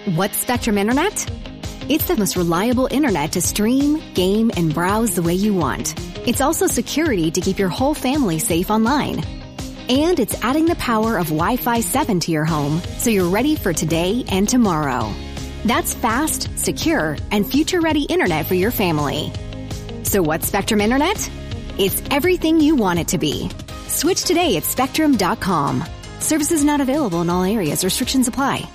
What's Spectrum Internet? It's the most reliable internet to stream, game, and browse the way you want. It's also security to keep your whole family safe online. And it's adding the power of Wi-Fi 7 to your home so you're ready for today and tomorrow. That's fast, secure, and future-ready internet for your family. So what's Spectrum Internet? It's everything you want it to be. Switch today at Spectrum.com. Services not available in all areas. Restrictions apply.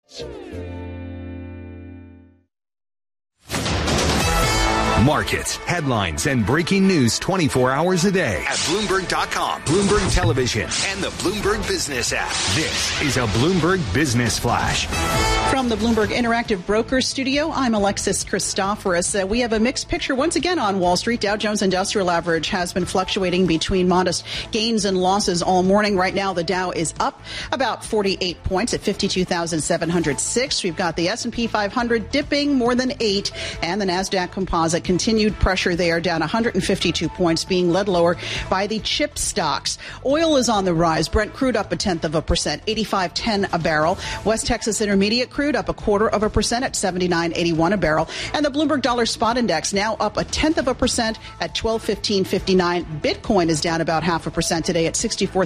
Markets, headlines, and breaking news 24 hours a day at Bloomberg.com, Bloomberg Television, and the Bloomberg Business app. This is a Bloomberg Business Flash. From the Bloomberg Interactive Brokers Studio, I'm Alexis Christoforous. We have a mixed picture once again on Wall Street. Dow Jones Industrial Average has been fluctuating between modest gains and losses all morning. Right now, the Dow is up about 48 points at 52,706. We've got the S&P 500 dipping more than 8, and the NASDAQ Composite continued pressure there, down 152 points, being led lower by the chip stocks. Oil is on the rise. Brent crude up 0.1%, 85.10 a barrel. West Texas Intermediate crude up 0.25% at 79.81 a barrel. And the Bloomberg Dollar Spot Index now up 0.1% at 1215.59. Bitcoin is down about 0.5% today at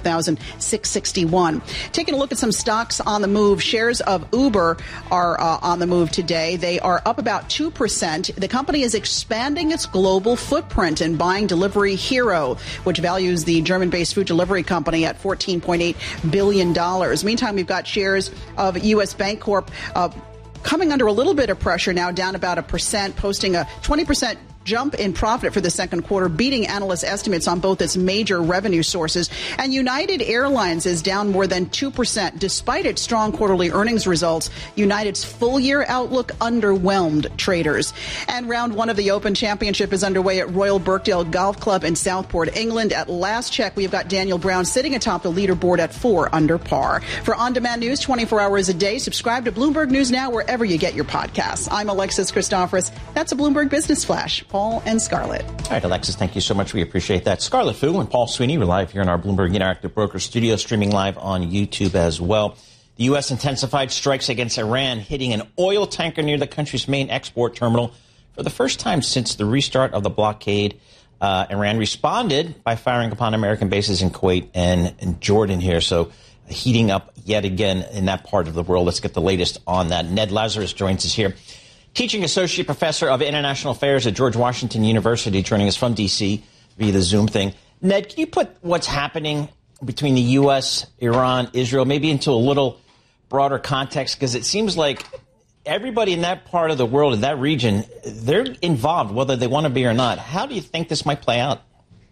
64,661. Taking a look at some stocks on the move. Shares of Uber are on the move today. They are up about 2%. The company is expanding its global footprint and buying Delivery Hero, which values the German-based food delivery company at $14.8 billion. Meantime, we've got shares of U.S. Bancorp coming under a little bit of pressure now, down about 1%, posting a 20% jump in profit for the second quarter, beating analyst estimates on both its major revenue sources. And United Airlines is down more than 2%. Despite its strong quarterly earnings results, United's full-year outlook underwhelmed traders. And round one of the Open Championship is underway at Royal Birkdale Golf Club in Southport, England. At last check, we've got Daniel Brown sitting atop the leaderboard at 4 under par. For on-demand news 24 hours a day, subscribe to Bloomberg News Now wherever you get your podcasts. I'm Alexis Christoforous. That's a Bloomberg Business Flash. Paul and Scarlett. All right, Alexis, thank you so much. We appreciate that. Scarlett Fu and Paul Sweeney, we're live here in our Bloomberg Interactive Broker Studio, streaming live on YouTube as well. The U.S. intensified strikes against Iran, hitting an oil tanker near the country's main export terminal for the first time since the restart of the blockade. Iran responded by firing upon American bases in Kuwait and Jordan here. So heating up yet again in that part of the world. Let's get the latest on that. Ned Lazarus joins us here, teaching associate professor of international affairs at George Washington University, joining us from D.C. via the Zoom thing. Ned, can you put what's happening between the U.S., Iran, Israel, maybe into a little broader context? Because it seems like everybody in that part of the world, in that region, they're involved, whether they want to be or not. How do you think this might play out?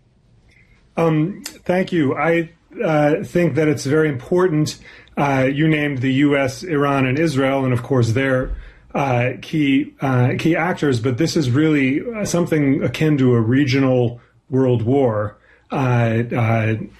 Thank you. I think that it's very important. You named the U.S., Iran, and Israel, and of course they're key actors, but this is really something akin to a regional world war, maybe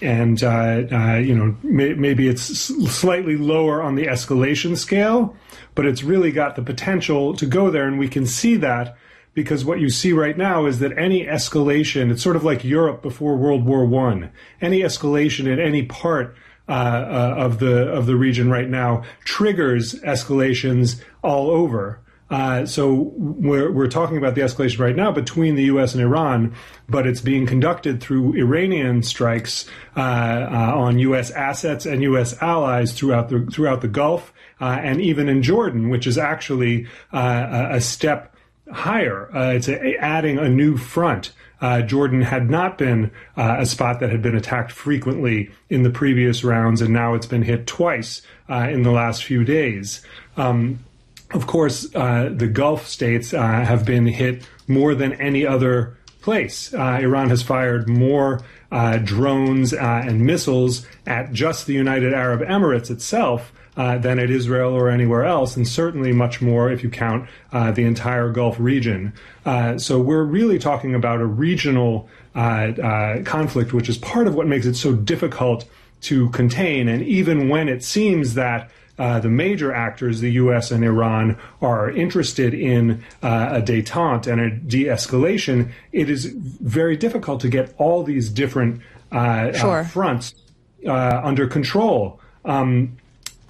it's slightly lower on the escalation scale, but it's really got the potential to go there, and we can see that because what you see right now is that any escalation, it's sort of like Europe before World War I. Any escalation in any part of the region right now triggers escalations all over. So we're talking about the escalation right now between the U.S. and Iran, but it's being conducted through Iranian strikes on U.S. assets and U.S. allies throughout the Gulf, and even in Jordan, which is actually a step higher. It's adding a new front. Jordan had not been a spot that had been attacked frequently in the previous rounds, and now it's been hit twice in the last few days. Of course, the Gulf states have been hit more than any other place. Iran has fired more drones and missiles at just the United Arab Emirates itself than at Israel or anywhere else, and certainly much more if you count the entire Gulf region. So we're really talking about a regional conflict, which is part of what makes it so difficult to contain. And even when it seems that the major actors, the U.S. and Iran, are interested in a détente and a de-escalation, it is very difficult to get all these different fronts under control.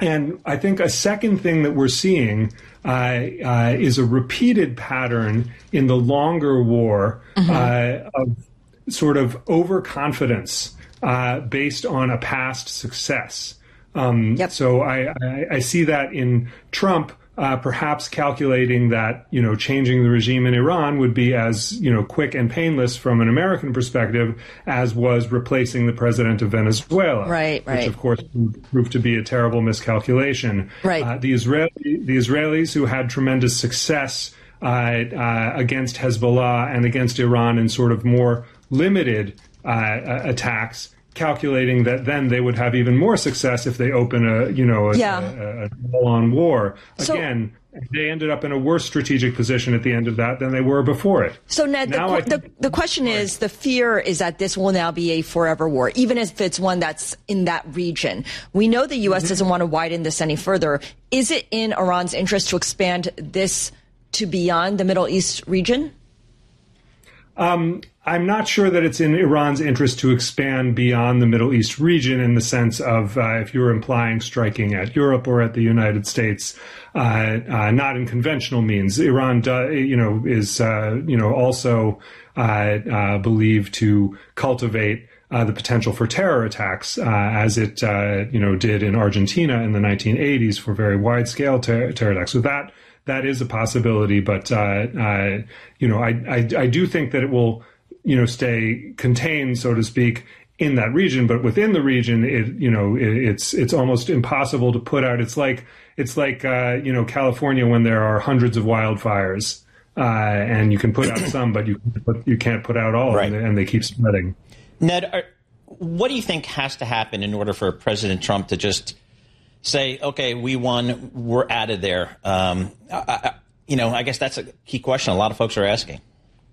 And I think a second thing that we're seeing is a repeated pattern in the longer war of sort of overconfidence based on a past success. So I see that in Trump perhaps calculating that, changing the regime in Iran would be as, quick and painless from an American perspective as was replacing the president of Venezuela. Right. Which, of course, proved to be a terrible miscalculation. Right. The Israelis who had tremendous success against Hezbollah and against Iran in sort of more limited attacks, calculating that then they would have even more success if they open a full-on war. Again, they ended up in a worse strategic position at the end of that than they were before it. So, Ned, the question is, the fear is that this will now be a forever war, even if it's one that's in that region. We know the U.S. doesn't want to widen this any further. Is it in Iran's interest to expand this to beyond the Middle East region? I'm not sure that it's in Iran's interest to expand beyond the Middle East region in the sense of if you're implying striking at Europe or at the United States, not in conventional means. Iran, is also believed to cultivate the potential for terror attacks, as it did in Argentina in the 1980s for very wide-scale terror attacks. So that is a possibility, but I do think that it will stay contained, so to speak, in that region. But within the region, it's almost impossible to put out. It's like California when there are hundreds of wildfires, and you can put out some, but you can't put out all, right. And they keep spreading. Ned, what do you think has to happen in order for President Trump to just say, okay, we won, we're out of there? I guess that's a key question a lot of folks are asking.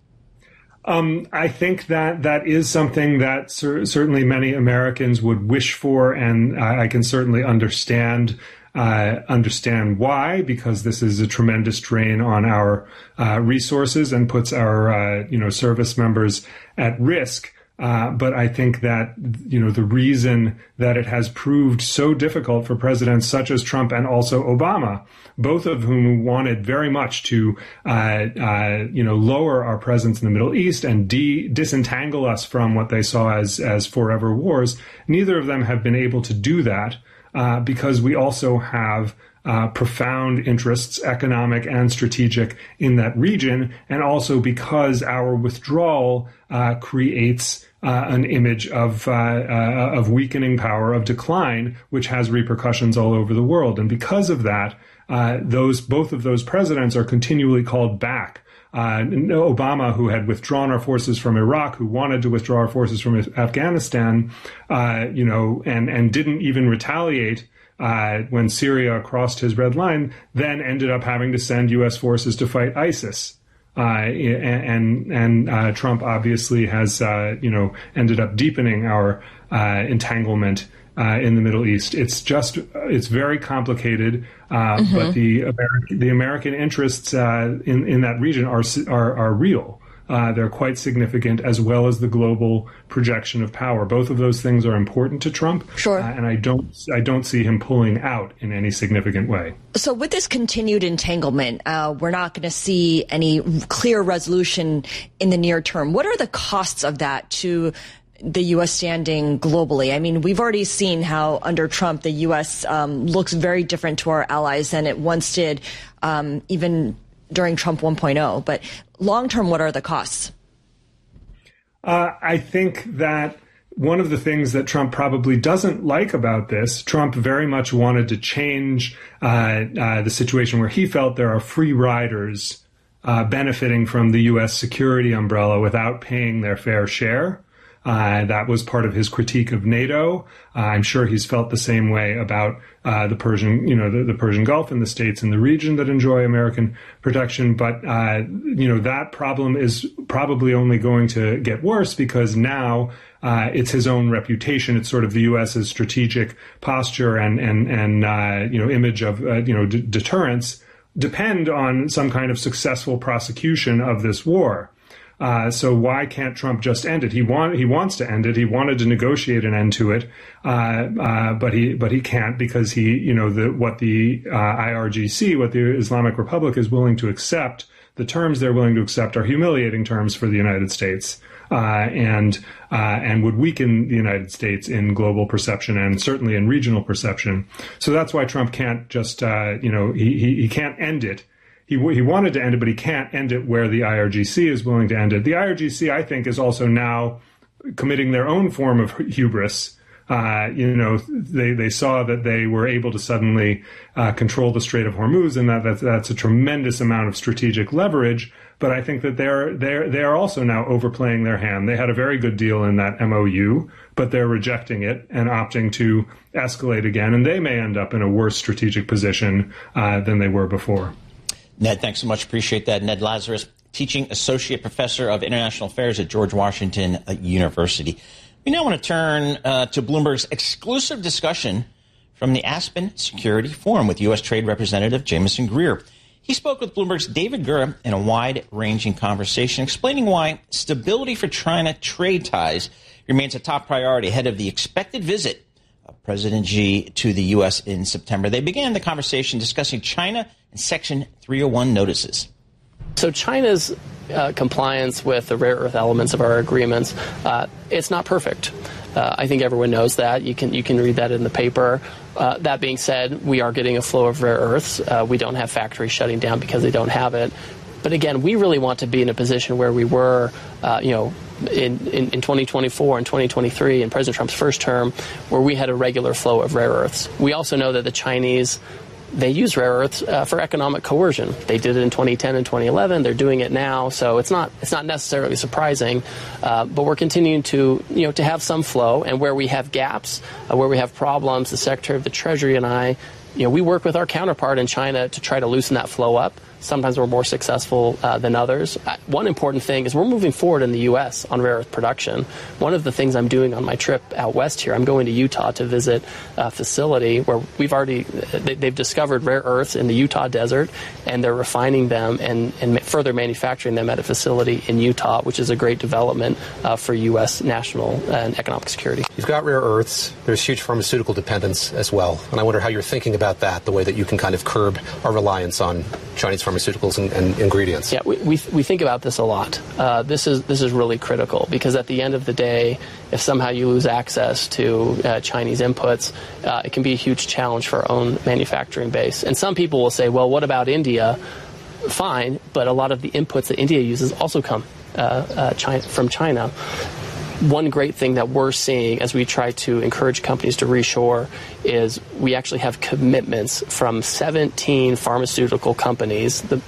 I think that is something that certainly many Americans would wish for, and I can certainly understand why, because this is a tremendous drain on our resources and puts our service members at risk. But I think that, the reason that it has proved so difficult for presidents such as Trump and also Obama, both of whom wanted very much to, lower our presence in the Middle East and disentangle us from what they saw as forever wars, neither of them have been able to do that, because we also have profound interests, economic and strategic, in that region, and also because our withdrawal creates an image of weakening power, of decline, which has repercussions all over the world. And because of that, both of those presidents are continually called back. Obama, who had withdrawn our forces from Iraq, who wanted to withdraw our forces from Afghanistan, and didn't even retaliate when Syria crossed his red line, then ended up having to send U.S. forces to fight ISIS. And Trump obviously has, ended up deepening our entanglement in the Middle East. It's very complicated, but the American interests in that region are real. They're quite significant, as well as the global projection of power. Both of those things are important to Trump. Sure. And I don't see him pulling out in any significant way. So with this continued entanglement, we're not going to see any clear resolution in the near term. What are the costs of that to the U.S. standing globally? I mean, we've already seen how under Trump, the U.S. Looks very different to our allies than it once did, even during Trump 1.0. But long term, what are the costs? I think that one of the things that Trump probably doesn't like about this, Trump very much wanted to change the situation where he felt there are free riders benefiting from the U.S. security umbrella without paying their fair share. That was part of his critique of NATO. I'm sure he's felt the same way about the Persian, the Persian Gulf and the states in the region that enjoy American protection. But that problem is probably only going to get worse, because now it's his own reputation. It's sort of the U.S.'s strategic posture and image of deterrence depend on some kind of successful prosecution of this war. So why can't Trump just end it? He wants to end it. He wanted to negotiate an end to it, but he can't because what the IRGC, what the Islamic Republic is willing to accept, the terms they're willing to accept are humiliating terms for the United States, and would weaken the United States in global perception and certainly in regional perception. So that's why Trump can't just he can't end it. He wanted to end it, but he can't end it where the IRGC is willing to end it. The IRGC, I think, is also now committing their own form of hubris. They saw that they were able to suddenly control the Strait of Hormuz, and that's a tremendous amount of strategic leverage. But I think that they're also now overplaying their hand. They had a very good deal in that MOU, but they're rejecting it and opting to escalate again, and they may end up in a worse strategic position than they were before. Ned, thanks so much. Appreciate that. Ned Lazarus, teaching associate professor of international affairs at George Washington University. We now want to turn to Bloomberg's exclusive discussion from the Aspen Security Forum with U.S. Trade Representative Jamieson Greer. He spoke with Bloomberg's David Gura in a wide-ranging conversation, explaining why stability for China trade ties remains a top priority ahead of the expected visit of President Xi to the U.S. in September. They began the conversation discussing China and Section 301 notices. So China's compliance with the rare earth elements of our agreements, it's not perfect. I think everyone knows that. You can read that in the paper. That being said, we are getting a flow of rare earths. We don't have factories shutting down because they don't have it. But again, we really want to be in a position where we were, in 2024 and 2023 in President Trump's first term, where we had a regular flow of rare earths. We also know that the Chinese, they use rare earths for economic coercion. They did it in 2010 and 2011. They're doing it now, so it's not necessarily surprising. But we're continuing to have some flow, and where we have gaps, where we have problems, the Secretary of the Treasury and I, we work with our counterpart in China to try to loosen that flow up. Sometimes we're more successful than others. One important thing is we're moving forward in the U.S. on rare earth production. One of the things I'm doing on my trip out west here, I'm going to Utah to visit a facility where they've discovered rare earths in the Utah desert, and they're refining them and further manufacturing them at a facility in Utah, which is a great development for U.S. national and economic security. You've got rare earths. There's huge pharmaceutical dependence as well. And I wonder how you're thinking about that, the way that you can kind of curb our reliance on Chinese pharmaceuticals and ingredients. Yeah, we think about this a lot. This is really critical because at the end of the day, if somehow you lose access to Chinese inputs, it can be a huge challenge for our own manufacturing base. And some people will say, well, what about India? Fine, but a lot of the inputs that India uses also come from China. One great thing that we're seeing as we try to encourage companies to reshore is we actually have commitments from 17 pharmaceutical companies, the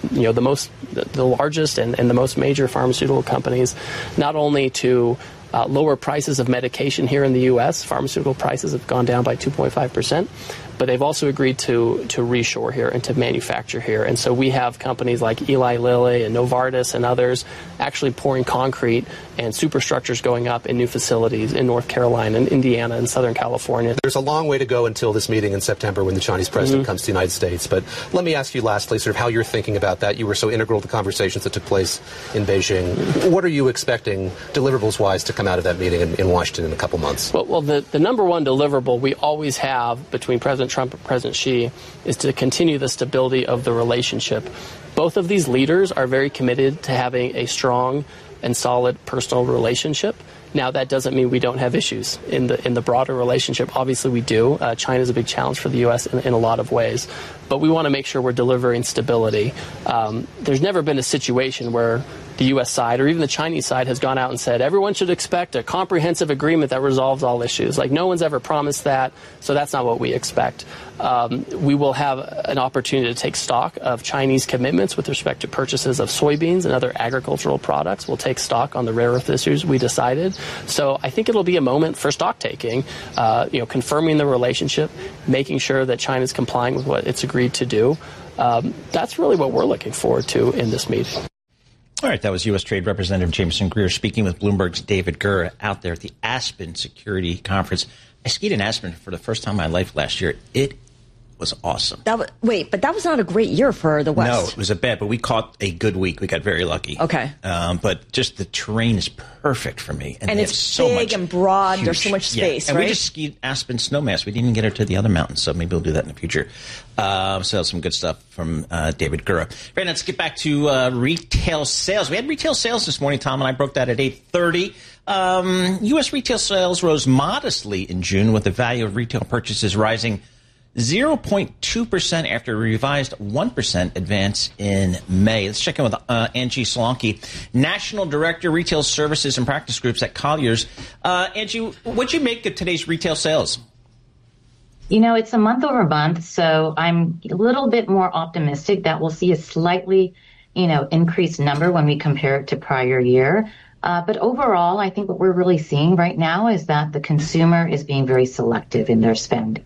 largest and the most major pharmaceutical companies, not only to lower prices of medication here in the U.S. Pharmaceutical prices have gone down by 2.5%. But they've also agreed to reshore here and to manufacture here. And so we have companies like Eli Lilly and Novartis and others actually pouring concrete and superstructures going up in new facilities in North Carolina and Indiana and Southern California. There's a long way to go until this meeting in September when the Chinese president comes to the United States. But let me ask you lastly sort of how you're thinking about that. You were so integral to the conversations that took place in Beijing. What are you expecting deliverables-wise to come out of that meeting in Washington in a couple months? Well, the number one deliverable we always have between President Trump and President Xi is to continue the stability of the relationship. Both of these leaders are very committed to having a strong and solid personal relationship. Now, that doesn't mean we don't have issues in the broader relationship. Obviously, we do. China is a big challenge for the U.S. in a lot of ways. But we want to make sure we're delivering stability. There's never been a situation where the U.S. side or even the Chinese side has gone out and said everyone should expect a comprehensive agreement that resolves all issues. Like, no one's ever promised that, so that's not what we expect. We will have an opportunity to take stock of Chinese commitments with respect to purchases of soybeans and other agricultural products. We'll take stock on the rare earth issues we decided. So I think it'll be a moment for stock taking, confirming the relationship, making sure that China's complying with what it's agreed to do. That's really what we're looking forward to in this meeting. All right, that was U.S. Trade Representative Jamieson Greer speaking with Bloomberg's David Gura out there at the Aspen Security Conference. I skied in Aspen for the first time in my life last year. It was awesome. But that was not a great year for the West. No, it was a bad, but we caught a good week. We got very lucky. Okay. But just the terrain is perfect for me. And it's so big and broad. Huge. There's so much space, and right? we just skied Aspen Snowmass. We didn't even get her to the other mountains, so maybe we'll do that in the future. So some good stuff from David Gura. Right, let's get back to retail sales. We had retail sales this morning, Tom, and I broke that at 8:30. U.S. retail sales rose modestly in June, with the value of retail purchases rising 0.2% after a revised 1% advance in May. Let's check in with Angie Solanki, National Director, Retail Services and Practice Groups at Colliers. Angie, what'd you make of today's retail sales? It's a month over month, so I'm a little bit more optimistic that we'll see a slightly, increased number when we compare it to prior year. But overall, I think what we're really seeing right now is that the consumer is being very selective in their spend.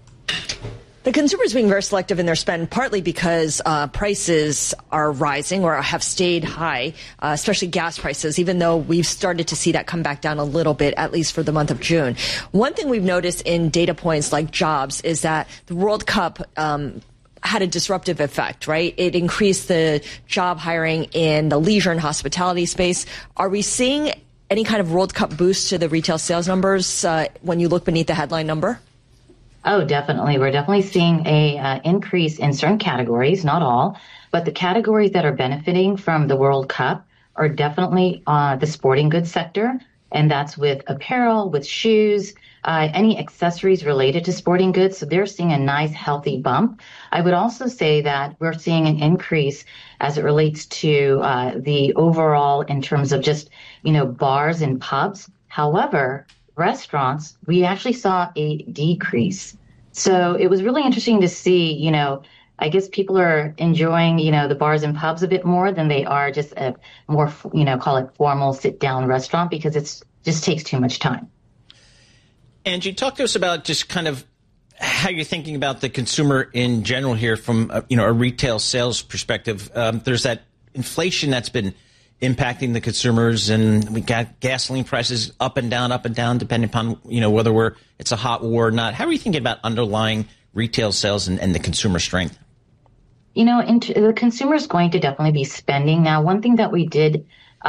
The consumer is being very selective in their spend, partly because prices are rising or have stayed high, especially gas prices, even though we've started to see that come back down a little bit, at least for the month of June. One thing we've noticed in data points like jobs is that the World Cup had a disruptive effect, right? It increased the job hiring in the leisure and hospitality space. Are we seeing any kind of World Cup boost to the retail sales numbers when you look beneath the headline number? Oh, definitely. We're definitely seeing a increase in certain categories, not all, but the categories that are benefiting from the World Cup are definitely the sporting goods sector, and that's with apparel, with shoes, any accessories related to sporting goods. So they're seeing a nice, healthy bump. I would also say that we're seeing an increase as it relates to the overall in terms of just, bars and pubs. However, restaurants, we actually saw a decrease. So it was really interesting to see, I guess people are enjoying, the bars and pubs a bit more than they are just a more, call it formal sit-down restaurant, because it just takes too much time. Angie, talk to us about just kind of how you're thinking about the consumer in general here from, a retail sales perspective. There's that inflation that's been impacting the consumers, and we got gasoline prices up and down, depending upon, whether it's a hot war or not. How are you thinking about underlying retail sales and the consumer strength? The consumer is going to definitely be spending. Now, one thing that we did,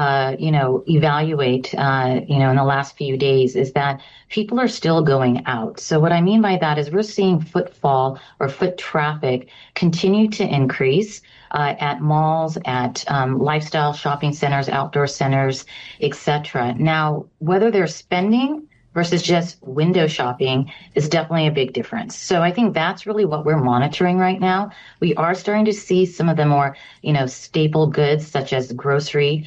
evaluate, in the last few days is that people are still going out. So what I mean by that is we're seeing footfall or foot traffic continue to increase at malls, at lifestyle shopping centers, outdoor centers, etc. Now, whether they're spending versus just window shopping is definitely a big difference. So I think that's really what we're monitoring right now. We are starting to see some of the more, staple goods such as grocery.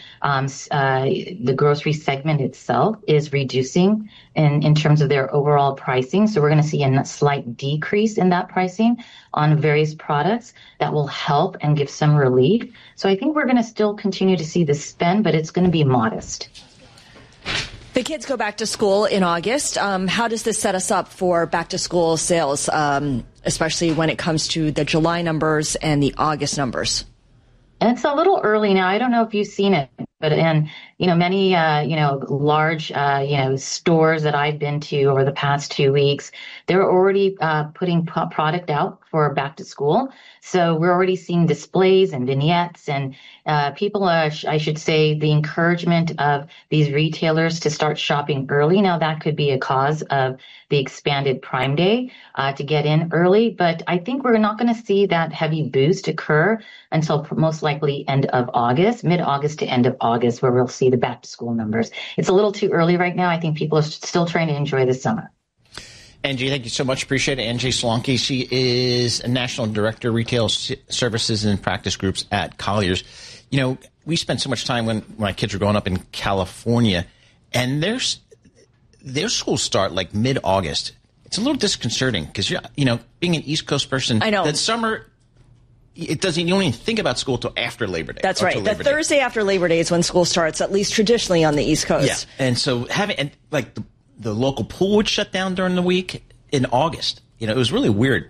The grocery segment itself is reducing in terms of their overall pricing. So we're going to see a slight decrease in that pricing on various products that will help and give some relief. So I think we're going to still continue to see the spend, but it's going to be modest. The kids go back to school in August. How does this set us up for back to school sales, especially when it comes to the July numbers and the August numbers? And it's a little early now. I don't know if you've seen it, but in, many, large, stores that I've been to over the past 2 weeks, they're already putting product out for back to school. So we're already seeing displays and vignettes, and people are, I should say, the encouragement of these retailers to start shopping early. Now, that could be a cause of the expanded Prime Day to get in early, but I think we're not going to see that heavy boost occur until most likely end of August, mid-August to end of August, where we'll see the back to school numbers. It's a little too early right now. I think people are still trying to enjoy the summer. Angie, thank you so much. Appreciate it. Angie Solanki, she is a National Director, Retail Services and Practice Groups at Colliers. We spent so much time when my kids were growing up in California, and their schools start like mid-August. It's a little disconcerting because, being an East Coast person, I know. that summer, you don't even think about school till after Labor Day. That's right. The Thursday after Labor Day is when school starts, at least traditionally on the East Coast. Yeah. And so the local pool would shut down during the week in August. It was really weird, but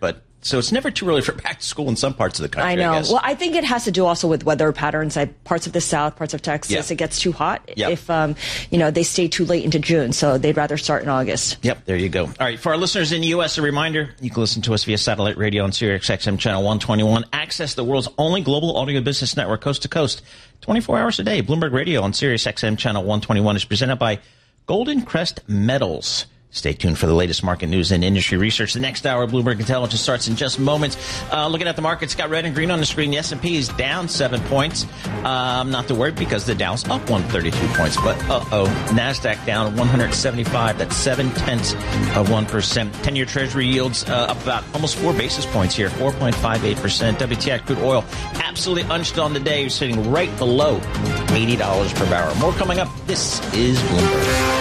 So it's never too early for back to school in some parts of the country, I know. I guess. Well, I think it has to do also with weather patterns. Parts of the South, parts of Texas, Yeah. it gets too hot Yep. if, they stay too late into June. So they'd rather start in August. Yep, there you go. All right, for our listeners in the U.S., a reminder, you can listen to us via satellite radio on Sirius XM Channel 121. Access the world's only global audio business network, coast to coast, 24 hours a day. Bloomberg Radio on Sirius XM Channel 121 is presented by Golden Crest Metals. Stay tuned for the latest market news and industry research. The next hour of Bloomberg Intelligence starts in just moments. Looking at the markets, got red and green on the screen. The S&P is down 7 points. Not to worry because the Dow's up 132 points. But, NASDAQ down 175. That's 0.7%. 10-year Treasury yields up about almost 4 basis points here, 4.58%. WTI crude oil absolutely unched on the day, sitting right below $80 per barrel. More coming up. This is Bloomberg.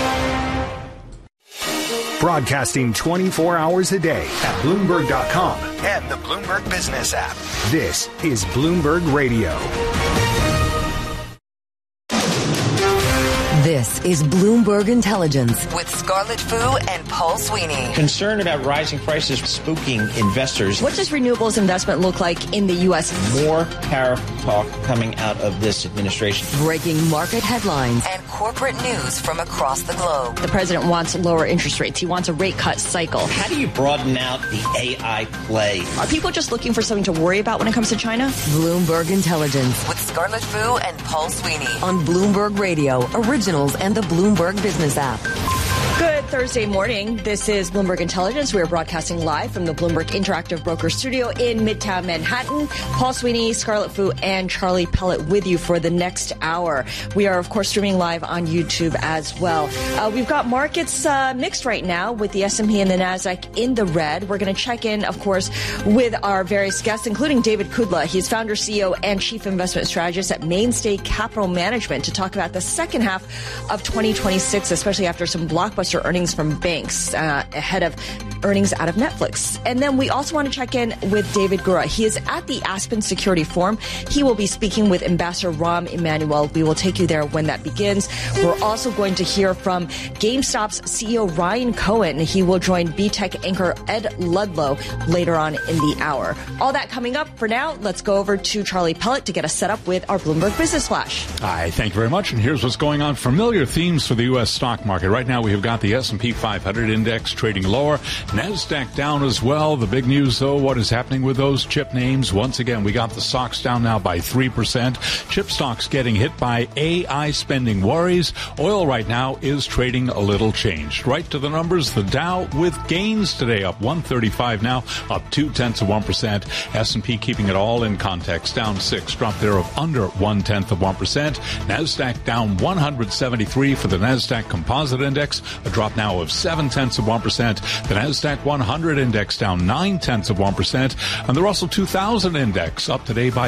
Broadcasting 24 hours a day at Bloomberg.com and the Bloomberg Business app. This is Bloomberg Radio. This is Bloomberg Intelligence with Scarlett Fu and Paul Sweeney. Concern about rising prices spooking investors. What does renewables investment look like in the U.S.? More tariff talk coming out of this administration. Breaking market headlines and corporate news from across the globe. The president wants lower interest rates. He wants a rate cut cycle. How do you broaden out the AI play? Are people just looking for something to worry about when it comes to China? Bloomberg Intelligence with Scarlett Fu and Paul Sweeney on Bloomberg Radio, Originals and the Bloomberg Business app. Good Thursday morning. This is Bloomberg Intelligence. We are broadcasting live from the Bloomberg Interactive Broker Studio in Midtown Manhattan. Paul Sweeney, Scarlett Fu, and Charlie Pellet with you for the next hour. We are, of course, streaming live on YouTube as well. We've got markets mixed right now with the S&P and the NASDAQ in the red. We're going to check in, of course, with our various guests, including David Kudla. He's founder, CEO, and chief investment strategist at Mainstay Capital Management to talk about the second half of 2026, especially after some blockbuster earnings from banks ahead of earnings out of Netflix. And then we also want to check in with David Gura. He is at the Aspen Security Forum. He will be speaking with Ambassador Rahm Emanuel. We will take you there when that begins. We're also going to hear from GameStop's CEO Ryan Cohen. He will join BTech anchor Ed Ludlow later on in the hour. All that coming up. For now, let's go over to Charlie Pellet to get us set up with our Bloomberg Business Flash. Hi, thank you very much. And here's what's going on. Familiar themes for the U.S. stock market. Right now, we have got the S&P 500 index trading lower. NASDAQ down as well. The big news, though, what is happening with those chip names? Once again, we got the stocks down now by 3%. Chip stocks getting hit by AI spending worries. Oil right now is trading a little changed. Right to the numbers, the Dow with gains today, up 135 now, up 0.2%. S&P keeping it all in context, down 6, drop there of under 0.1%. NASDAQ down 173 for the NASDAQ Composite Index, a drop now of 0.7%. The NASDAQ 100 Index down 0.9%. And the Russell 2000 Index up today by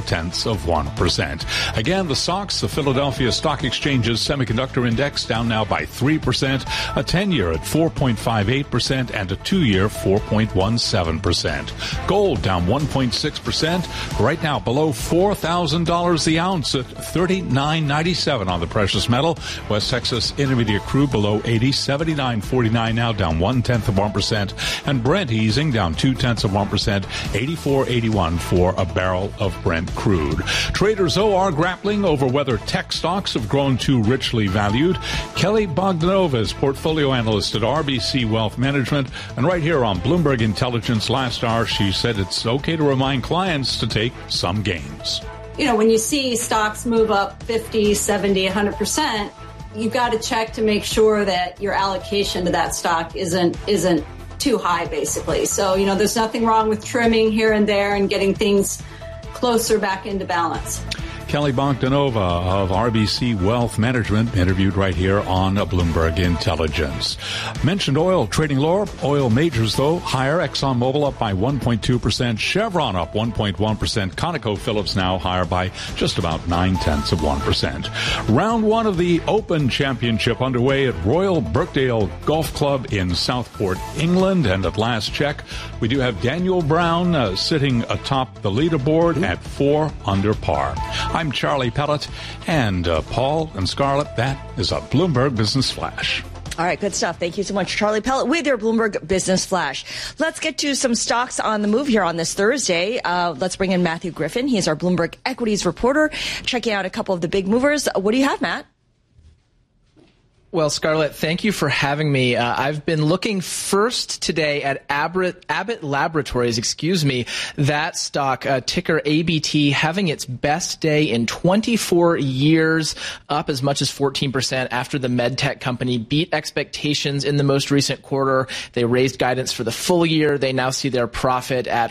0.4%. Again, the stocks, the Philadelphia Stock Exchange's Semiconductor Index down now by 3%, a 10-year at 4.58%, and a 2-year 4.17%. Gold down 1.6%, right now below $4,000 the ounce at $39.97 on the precious metal. West Texas Intermediate crude below 80, 79.49 now, down 0.1%, and Brent easing down 0.2%, 84.81 for a barrel of Brent crude. Traders, though, are grappling over whether tech stocks have grown too richly valued. Kelly Bogdanova is portfolio analyst at RBC Wealth Management, and right here on Bloomberg Intelligence last hour, she said it's okay to remind clients to take some gains. You know, when you see stocks move up 50, 70, 100%, you've got to check to make sure that your allocation to that stock isn't too high, basically. So, you know, there's nothing wrong with trimming here and there and getting things closer back into balance. Kelly Bogdanova of RBC Wealth Management, interviewed right here on Bloomberg Intelligence. Mentioned oil trading lower. Oil majors, though, higher. ExxonMobil up by 1.2%. Chevron up 1.1%. ConocoPhillips now higher by just about 0.9%. Round one of the Open Championship underway at Royal Birkdale Golf Club in Southport, England. And at last check, we do have Daniel Brown sitting atop the leaderboard at 4 under par. I'm Charlie Pellet, and Paul and Scarlett, that is a Bloomberg Business Flash. All right, good stuff. Thank you so much, Charlie Pellet, with your Bloomberg Business Flash. Let's get to some stocks on the move here on this Thursday. Let's bring in Matthew Griffin. He's our Bloomberg Equities reporter, checking out a couple of the big movers. What do you have, Matt? Well, Scarlett, thank you for having me. I've been looking first today at Abbott Laboratories, that stock, ticker ABT, having its best day in 24 years, up as much as 14% after the medtech company beat expectations in the most recent quarter. They raised guidance for the full year. They now see their profit at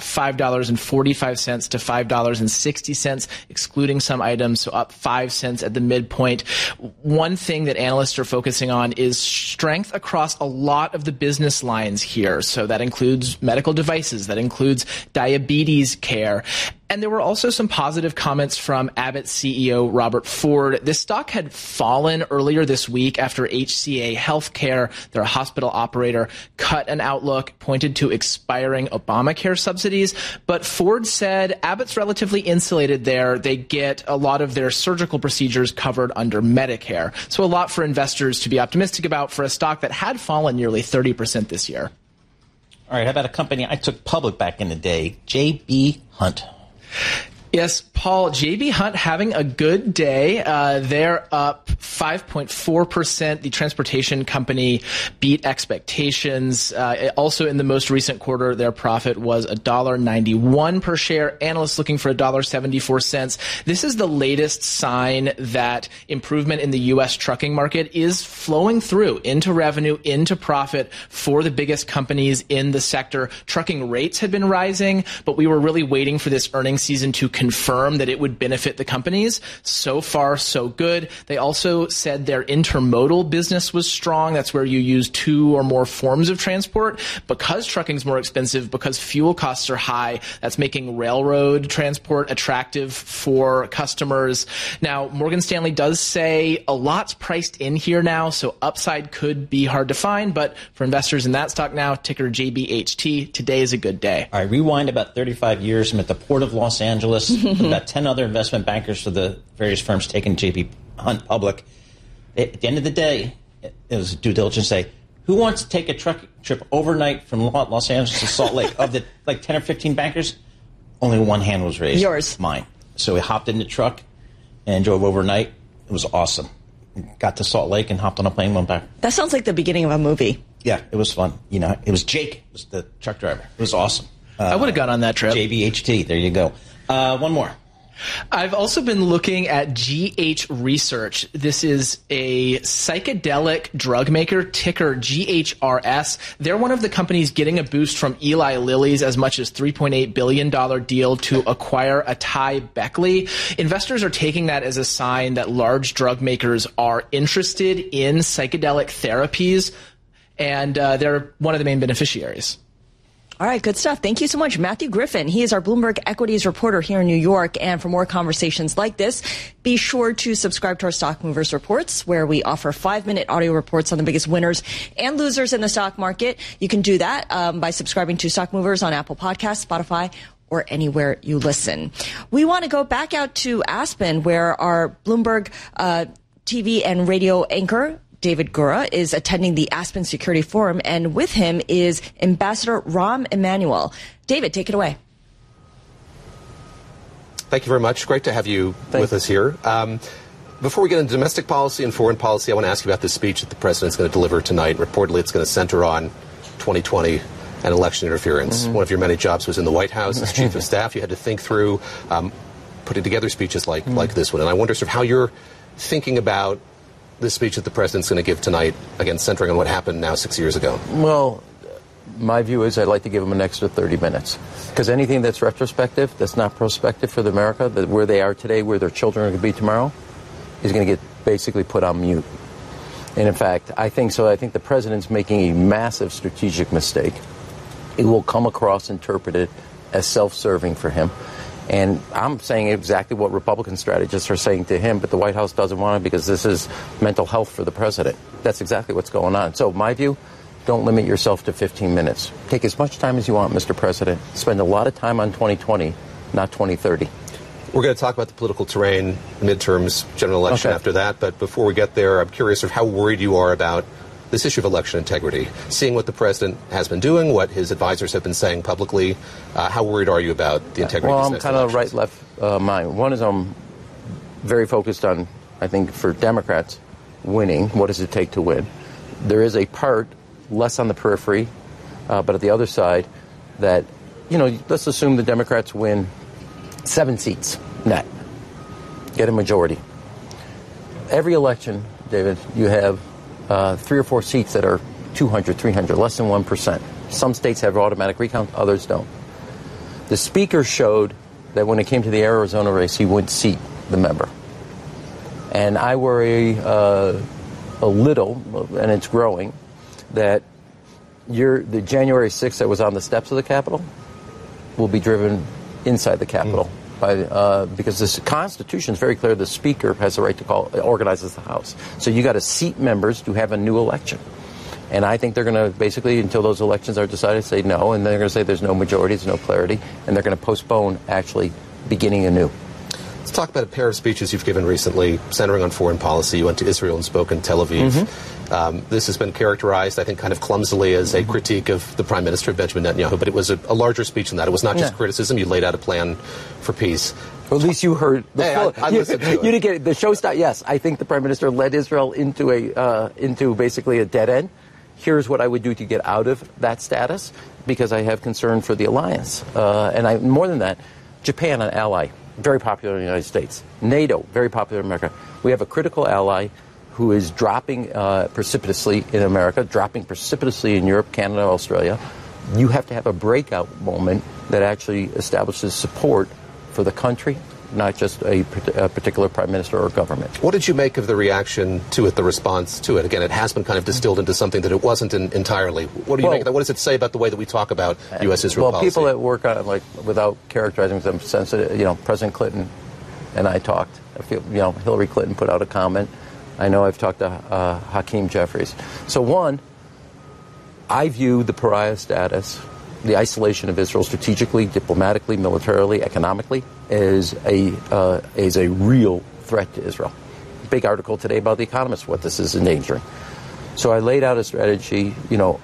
$5.45 to $5.60, excluding some items, so up 5 cents at the midpoint. One thing that analysts are focusing on is strength across a lot of the business lines here. So that includes medical devices, that includes diabetes care. And there were also some positive comments from Abbott CEO Robert Ford. This stock had fallen earlier this week after HCA Healthcare, their hospital operator, cut an outlook, pointed to expiring Obamacare subsidies. But Ford said Abbott's relatively insulated there. They get a lot of their surgical procedures covered under Medicare. So a lot for investors to be optimistic about for a stock that had fallen nearly 30% this year. All right, how about a company I took public back in the day, J.B. Hunt? Yes, Paul, J.B. Hunt having a good day. They're up 5.4%. The transportation company beat expectations. Also in the most recent quarter, their profit was $1.91 per share. Analysts looking for $1.74. This is the latest sign that improvement in the U.S. trucking market is flowing through into revenue, into profit for the biggest companies in the sector. Trucking rates had been rising, but we were really waiting for this earnings season to confirm that it would benefit the companies. So far, so good. They also said their intermodal business was strong. That's where you use two or more forms of transport. Because trucking's more expensive, because fuel costs are high, that's making railroad transport attractive for customers. Now, Morgan Stanley does say a lot's priced in here now, so upside could be hard to find. But for investors in that stock now, ticker JBHT, today is a good day. All right, rewind about 35 years. I'm at the Port of Los Angeles. About 10 other investment bankers for the various firms taking J.B. Hunt public. At the end of the day, it was a due diligence day. Who wants to take a truck trip overnight from Los Angeles to Salt Lake? Of the 10 or 15 bankers, only one hand was raised. Yours. Mine. So we hopped in the truck and drove overnight. It was awesome. Got to Salt Lake and hopped on a plane and went back. That sounds like the beginning of a movie. Yeah, it was fun. You know, it was Jake, was the truck driver. It was awesome. I would have gone on that trip. JBHT, there you go. One more. I've also been looking at GH Research. This is a psychedelic drug maker, ticker GHRS. They're one of the companies getting a boost from Eli Lilly's as much as $3.8 billion deal to acquire Atai Beckley. Investors are taking that as a sign that large drug makers are interested in psychedelic therapies, and they're one of the main beneficiaries. All right, good stuff. Thank you so much, Matthew Griffin. He is our Bloomberg Equities reporter here in New York. And for more conversations like this, be sure to subscribe to our Stock Movers Reports, where we offer 5-minute audio reports on the biggest winners and losers in the stock market. You can do that by subscribing to Stock Movers on Apple Podcasts, Spotify, or anywhere you listen. We want to go back out to Aspen, where our Bloomberg TV and radio anchor, David Gura, is attending the Aspen Security Forum, and with him is Ambassador Rahm Emanuel. David, take it away. Thank you very much. Great to have you with us here. Before we get into domestic policy and foreign policy, I want to ask you about this speech that the president's going to deliver tonight. Reportedly, it's going to center on 2020 and election interference. One of your many jobs was in the White House as chief of staff. You had to think through putting together speeches like this one. And I wonder sort of how you're thinking about this speech that the president's going to give tonight, again, centering on what happened now 6 years ago. Well, my view is I'd like to give them an extra 30 minutes. Because anything that's retrospective, that's not prospective for America, that where they are today, where their children are going to be tomorrow, is going to get basically put on mute. And in fact, I think so. I think the president's making a massive strategic mistake. It will come across interpreted as self-serving for him. And I'm saying exactly what Republican strategists are saying to him, but the White House doesn't want it because this is mental health for the president. That's exactly what's going on. So my view, don't limit yourself to 15 minutes. Take as much time as you want, Mr. President. Spend a lot of time on 2020, not 2030. We're going to talk about the political terrain, midterms, general election after that. But before we get there, I'm curious of how worried you are about this issue of election integrity, seeing what the president has been doing, what his advisors have been saying publicly, how worried are you about the integrity of these next elections? Well, I'm kind of right-left mind. One is I'm very focused on, I think, for Democrats, winning. What does it take to win? There is a part, less on the periphery, but at the other side, that, let's assume the Democrats win 7 seats net, get a majority. Every election, David, you have 3 or 4 seats that are 200, 300, less than 1%. Some states have automatic recount, others don't. The speaker showed that when it came to the Arizona race, he wouldn't seat the member. And I worry a little, and it's growing, that the January 6th that was on the steps of the Capitol will be driven inside the Capitol. Because the Constitution is very clear, the Speaker has the right to organizes the House. So you got to seat members to have a new election. And I think they're going to basically, until those elections are decided, say no, and they're going to say there's no majority, there's no clarity, and they're going to postpone actually beginning anew. Let's talk about a pair of speeches you've given recently centering on foreign policy. You went to Israel and spoke in Tel Aviv. Mm-hmm. This has been characterized, I think, kind of clumsily as a critique of the Prime Minister, Benjamin Netanyahu, but it was a larger speech than that. It was not just criticism. You laid out a plan for peace. Well, at least you heard. I listened to it. You didn't get it. The show started. Yes, I think the Prime Minister led Israel into basically a dead end. Here's what I would do to get out of that status, because I have concern for the alliance. And more than that, Japan, an ally, very popular in the United States. NATO, very popular in America. We have a critical ally who is dropping precipitously in America, dropping precipitously in Europe, Canada, Australia. You have to have a breakout moment that actually establishes support for the country, not just a particular prime minister or government. What did you make of the reaction to it, the response to it? Again, it has been kind of distilled into something that it wasn't entirely. What do you make of that? What does it say about the way that we talk about U.S.-Israel policy? Well, people that work on it, without characterizing them sensitive, President Clinton and I talked. Hillary Clinton put out a comment. I know I've talked to Hakeem Jeffries. So one, I view the pariah status, the isolation of Israel strategically, diplomatically, militarily, economically, is a real threat to Israel. Big article today about The Economist, what this is endangering. So I laid out a strategy.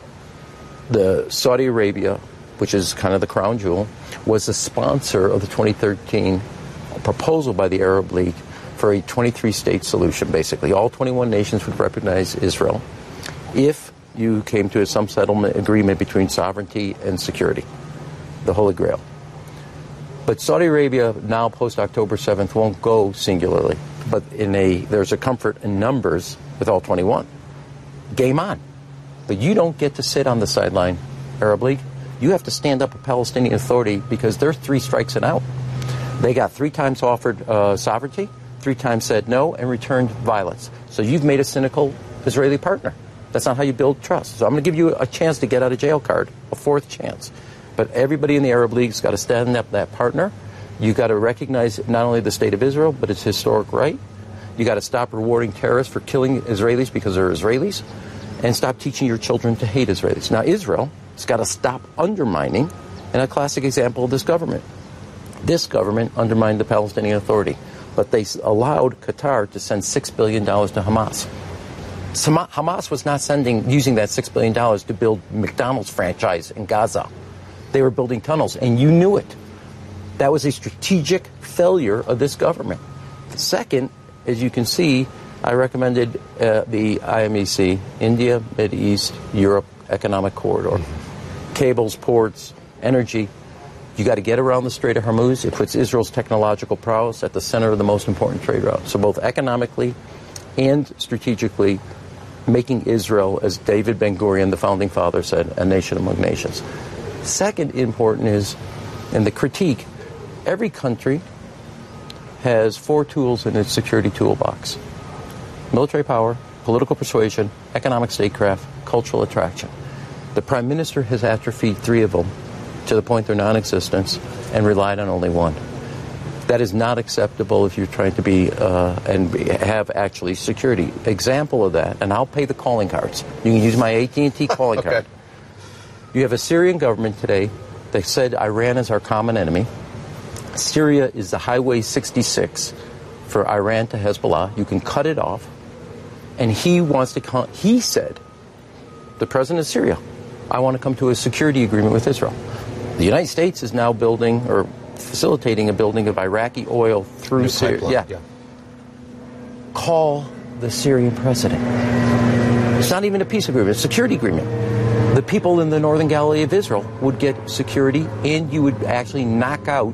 The Saudi Arabia, which is kind of the crown jewel, was the sponsor of the 2013 proposal by the Arab League for a 23-state solution, basically. All 21 nations would recognize Israel if you came to some settlement agreement between sovereignty and security, the Holy Grail. But Saudi Arabia, now post-October 7th, won't go singularly, but there's a comfort in numbers with all 21. Game on. But you don't get to sit on the sideline, Arab League. You have to stand up a Palestinian Authority, because they're 3 strikes and out. They got 3 times offered sovereignty, 3 times said no, and returned violence. So you've made a cynical Israeli partner. That's not how you build trust. So I'm going to give you a chance to get out of jail card, a 4th chance. But everybody in the Arab League's got to stand up that partner. You got to recognize not only the state of Israel, but its historic right. You got to stop rewarding terrorists for killing Israelis because they're Israelis, and stop teaching your children to hate Israelis. Now, Israel has got to stop undermining, and a classic example of this government. This government undermined the Palestinian Authority, but they allowed Qatar to send $6 billion to Hamas. Hamas was not using that $6 billion to build McDonald's franchise in Gaza. They were building tunnels, and you knew it. That was a strategic failure of this government. Second, as you can see, I recommended the IMEC, India, Mid East, Europe Economic Corridor. Cables, ports, energy. You got to get around the Strait of Hormuz. It puts Israel's technological prowess at the center of the most important trade route. So both economically and strategically, making Israel, as David Ben-Gurion, the founding father, said, a nation among nations. Second important is, in the critique, every country has 4 tools in its security toolbox: military power, political persuasion, economic statecraft, cultural attraction. The Prime Minister has atrophied 3 of them to the point they're non-existent, and relied on only 1. That is not acceptable if you're trying to be and have actually security. Example of that, and I'll pay the calling cards. You can use my AT&T calling card. You have a Syrian government today that said Iran is our common enemy. Syria is the Highway 66 for Iran to Hezbollah. You can cut it off. And he wants to he said the president of Syria. I want to come to a security agreement with Israel. The United States is now building or facilitating a building of Iraqi oil through Syria. Yeah. Call the Syrian president. It's not even a peace agreement, it's a security agreement. The people in the northern Galilee of Israel would get security, and you would actually knock out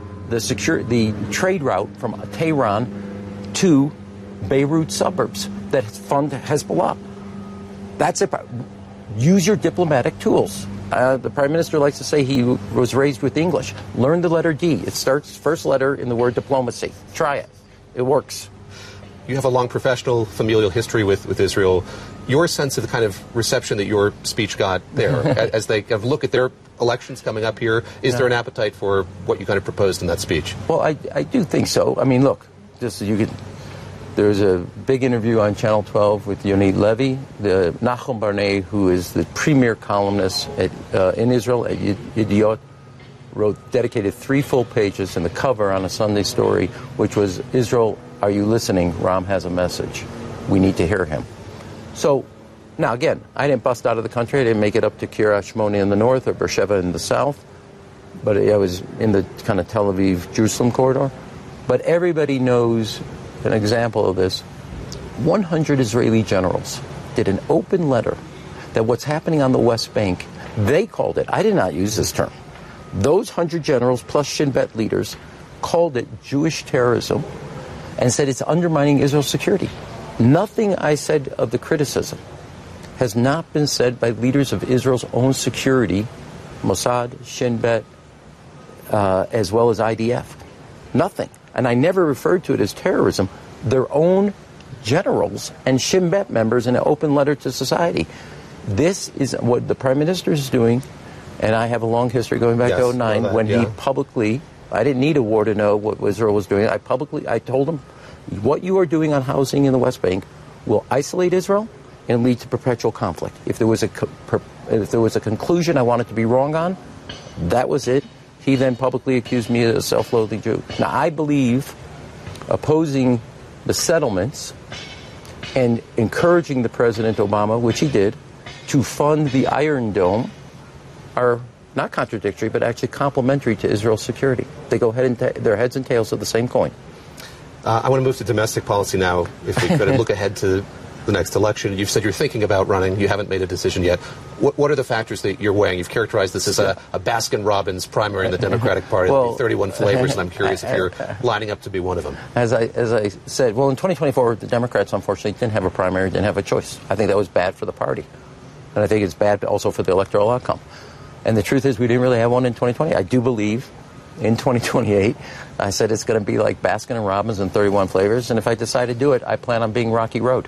the trade route from Tehran to Beirut suburbs that fund Hezbollah. That's it. Use your diplomatic tools. The Prime Minister likes to say he was raised with English. Learn the letter D. It starts first letter in the word diplomacy. Try it. It works. You have a long professional, familial history with Israel. Your sense of the kind of reception that your speech got there, as they kind of look at their elections coming up here, is there an appetite for what you kind of proposed in that speech? Well, I do think so. I mean, look, there's a big interview on Channel 12 with Yonit Levy, the Nachum Barnea, who is the premier columnist in Israel at Yediot, dedicated 3 full pages in the cover on a Sunday story, which was, Israel, are you listening? Ram has a message. We need to hear him. So, now again, I didn't bust out of the country. I didn't make it up to Kiryat Shmona in the north or Beersheba in the south. But I was in the kind of Tel Aviv-Jerusalem corridor. But everybody knows an example of this. 100 Israeli generals did an open letter that what's happening on the West Bank, they called it, I did not use this term, those 100 generals plus Shin Bet leaders called it Jewish terrorism and said it's undermining Israel's security. Nothing I said of the criticism has not been said by leaders of Israel's own security, Mossad, Shin Bet, as well as IDF. Nothing. And I never referred to it as terrorism. Their own generals and Shin Bet members in an open letter to society. This is what the Prime Minister is doing, and I have a long history going back to 2009 when he publicly, I didn't need a war to know what Israel was doing. I told him, what you are doing on housing in the West Bank will isolate Israel and lead to perpetual conflict. If there was a conclusion I wanted to be wrong on, that was it. He then publicly accused me of a self-loathing Jew. Now, I believe opposing the settlements and encouraging the President Obama, which he did, to fund the Iron Dome are not contradictory, but actually complementary to Israel's security. They go they're heads and tails of the same coin. I want to move to domestic policy now, if we could, and look ahead to the next election. You've said you're thinking about running. You haven't made a decision yet. What are the factors that you're weighing? You've characterized this as a Baskin-Robbins primary in the Democratic Party. There'll be 31 flavors, and I'm curious if you're lining up to be one of them. As I said, well, in 2024, the Democrats, unfortunately, didn't have a primary, didn't have a choice. I think that was bad for the party. And I think it's bad also for the electoral outcome. And the truth is, we didn't really have one in 2020. I do believe in 2028, I said it's going to be like Baskin and Robbins and 31 flavors. And if I decide to do it, I plan on being Rocky Road.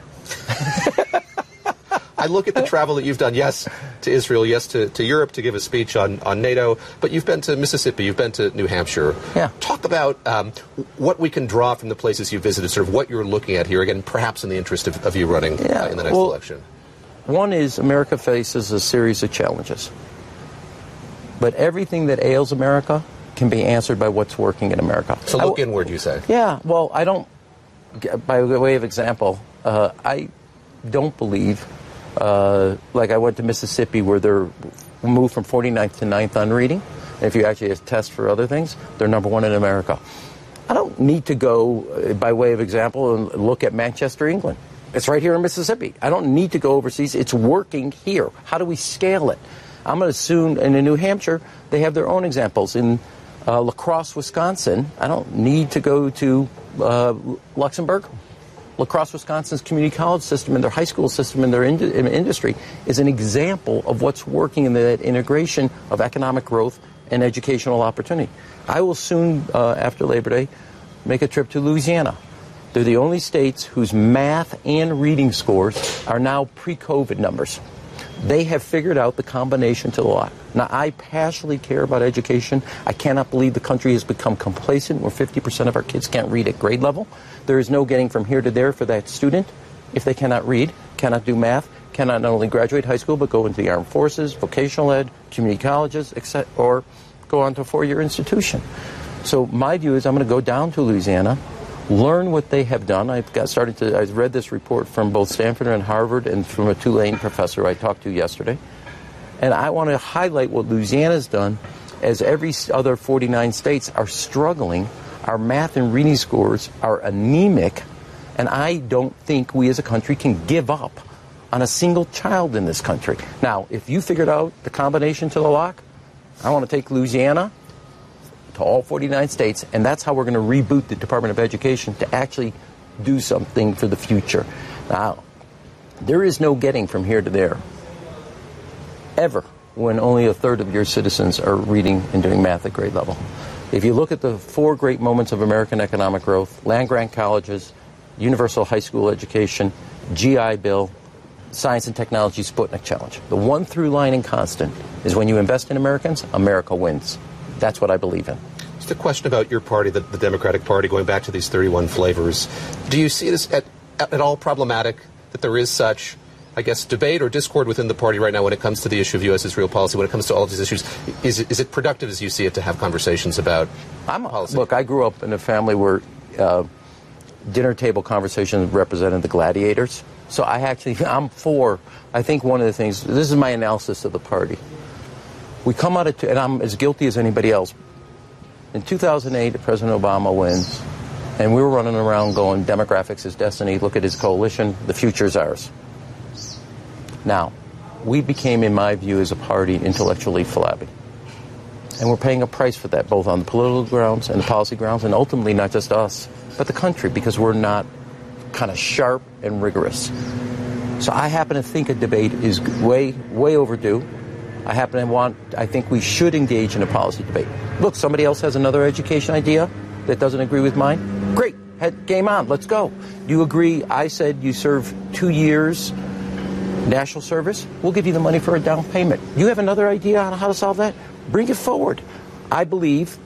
I look at the travel that you've done, yes, to Israel, yes, to Europe to give a speech on NATO, but you've been to Mississippi, you've been to New Hampshire. Yeah. Talk about what we can draw from the places you visited, sort of what you're looking at here, again, perhaps in the interest of you running in the next election. One is America faces a series of challenges. But everything that ails America can be answered by what's working in America. So look inward, you say? Yeah, well, I don't, by way of example, I don't believe, like I went to Mississippi where they're moved from 49th to 9th on reading. And if you actually test for other things, they're number one in America. I don't need to go, by way of example, and look at Manchester, England. It's right here in Mississippi. I don't need to go overseas. It's working here. How do we scale it? I'm going to assume in New Hampshire, they have their own examples. In La Crosse, Wisconsin, I don't need to go to Luxembourg. La Crosse, Wisconsin's community college system and their high school system and their industry is an example of what's working in that integration of economic growth and educational opportunity. I will soon, after Labor Day, make a trip to Louisiana. They're the only states whose math and reading scores are now pre-COVID numbers. They have figured out the combination to the lot. Now, I passionately care about education. I cannot believe the country has become complacent where 50% of our kids can't read at grade level. There is no getting from here to there for that student if they cannot read, cannot do math, cannot not only graduate high school, but go into the armed forces, vocational ed, community colleges, etc., or go on to a four-year institution. So my view is I'm going to go down to Louisiana, learn what they have done. I read this report from both Stanford and Harvard and from a Tulane professor I talked to yesterday. And I want to highlight what Louisiana's done, as every other 49 states are struggling. Our math and reading scores are anemic, and I don't think we as a country can give up on a single child in this country. Now, if you figured out the combination to the lock, I want to take Louisiana to all 49 states, and that's how we're going to reboot the Department of Education to actually do something for the future. Now, there is no getting from here to there, ever, when only a third of your citizens are reading and doing math at grade level. If you look at the 4 great moments of American economic growth, land-grant colleges, universal high school education, GI Bill, science and technology Sputnik challenge. The one through line and constant is when you invest in Americans, America wins. That's what I believe in. Just a question about your party, the Democratic Party, going back to these 31 flavors. Do you see this at all problematic, that there is such, I guess, debate or discord within the party right now when it comes to the issue of U.S.-Israel policy, when it comes to all of these issues? Is it productive, as you see it, to have conversations about policy? Look, I grew up in a family where dinner table conversations represented the gladiators. So I'm for, I think one of the things, this is my analysis of the party. We come out of, and I'm as guilty as anybody else. In 2008, President Obama wins, and we were running around going, demographics is destiny, look at his coalition, the future is ours. Now, we became, in my view, as a party, intellectually flabby. And we're paying a price for that, both on the political grounds and the policy grounds, and ultimately not just us, but the country, because we're not kind of sharp and rigorous. So I happen to think a debate is way, way overdue. I think we should engage in a policy debate. Look, somebody else has another education idea that doesn't agree with mine. Great. Game on. Let's go. Do you agree? I said you serve 2 years national service. We'll give you the money for a down payment. You have another idea on how to solve that? Bring it forward. I believe,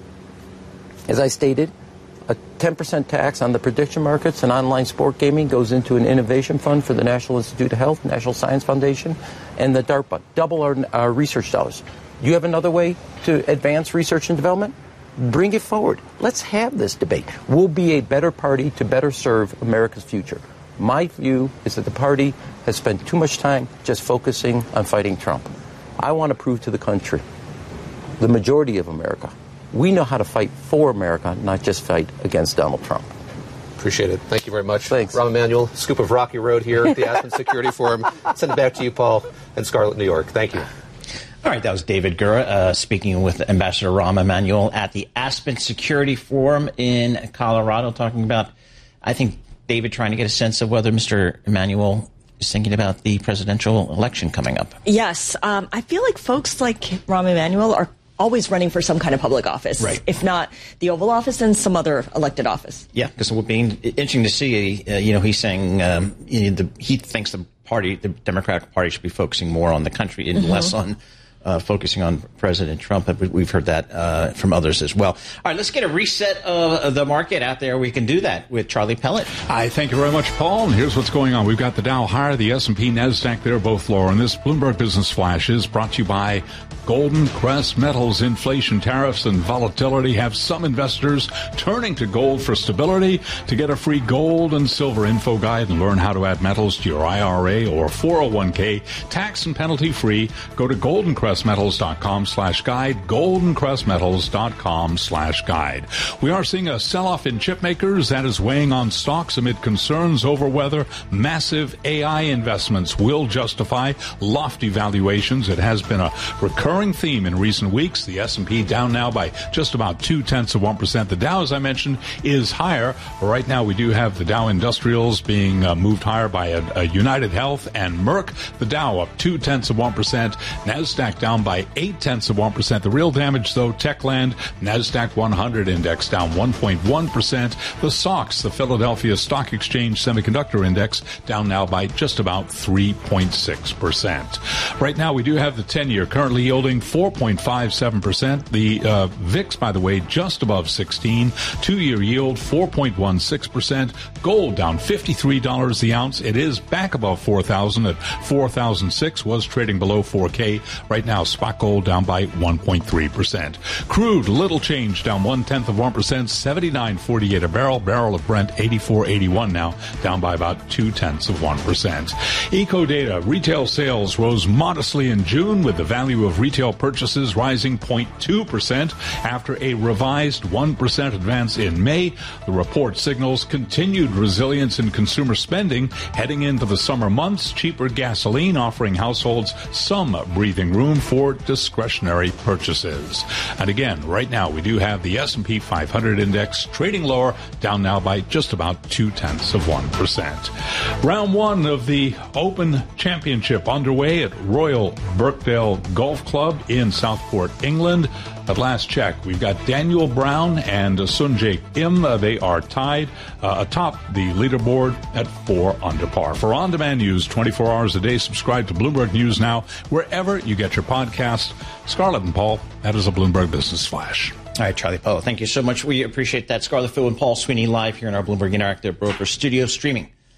as I stated, a 10% tax on the prediction markets and online sport gaming goes into an innovation fund for the National Institute of Health, National Science Foundation, and the DARPA. Double our research dollars. You have another way to advance research and development? Bring it forward. Let's have this debate. We'll be a better party to better serve America's future. My view is that the party has spent too much time just focusing on fighting Trump. I want to prove to the country, the majority of America, we know how to fight for America, not just fight against Donald Trump. Appreciate it. Thank you very much. Thanks. Rahm Emanuel, scoop of Rocky Road here at the Aspen Security Forum. Send it back to you, Paul, and Scarlett, New York. Thank you. All right, that was David Gura speaking with Ambassador Rahm Emanuel at the Aspen Security Forum in Colorado, talking about, I think, David trying to get a sense of whether Mr. Emanuel is thinking about the presidential election coming up. Yes. I feel like folks like Rahm Emanuel are always running for some kind of public office. Right. If not the Oval Office, then some other elected office. Yeah, because it would be interesting to see, he's saying he thinks the Democratic Party should be focusing more on the country and less on focusing on President Trump. We've heard that from others as well. All right, let's get a reset of the market out there. We can do that with Charlie Pellet. Hi, thank you very much, Paul. And here's what's going on. We've got the Dow higher, the S&P, NASDAQ, they're both lower. And this Bloomberg Business Flash is brought to you by Golden Crest Metals. Inflation, tariffs, and volatility have some investors turning to gold for stability. To get a free gold and silver info guide and learn how to add metals to your IRA or 401k, tax and penalty free, go to goldencrestmetals.com/guide, goldencrestmetals.com/guide. We are seeing a sell-off in chip makers that is weighing on stocks amid concerns over whether massive AI investments will justify lofty valuations. It has been a recurring theme in recent weeks. The S&P down now by just about 0.2%. The Dow, as I mentioned, is higher. Right now we do have the Dow Industrials being moved higher by a United Health and Merck. The Dow up 0.2%. NASDAQ down by 0.8%. The real damage, though, Techland, NASDAQ 100 index down 1.1%. The SOX, the Philadelphia Stock Exchange Semiconductor Index, down now by just about 3.6%. Right now we do have the 10-year currently yielding 4.57%. The VIX, by the way, just above 16. 2-year yield 4.16%. Gold down $53 the ounce. It is back above 4,000 at 4,006. Was trading below 4K. Right now now. Spot gold down by 1.3%. Crude, little change, down 0.1%, $79.48 a barrel. Barrel of Brent, $84.81 now, down by about 0.2%. Eco data, retail sales rose modestly in June, with the value of retail purchases rising 0.2% after a revised 1% advance in May. The report signals continued resilience in consumer spending heading into the summer months. Cheaper gasoline offering households some breathing room for discretionary purchases. And again, right now we do have the S&P 500 index trading lower, down now by just about 0.2%. Round one of the Open Championship underway at Royal Birkdale Golf Club in Southport, England. At last check, we've got Daniel Brown and Sunjae Im. They are tied atop the leaderboard at 4 under par. For on-demand news 24 hours a day, subscribe to Bloomberg News Now wherever you get your podcast. Scarlett and Paul, that is a Bloomberg Business Flash. All right, Charlie Poe, thank you so much. We appreciate that. Scarlett Fu and Paul Sweeney live here in our Bloomberg Interactive Broker Studio, streaming